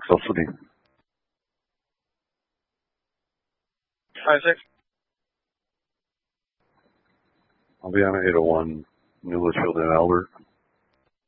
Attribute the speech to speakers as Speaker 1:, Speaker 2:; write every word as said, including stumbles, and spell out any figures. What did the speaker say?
Speaker 1: City.
Speaker 2: Five six.
Speaker 1: I'll be on eight oh one New Litchfield and Albert.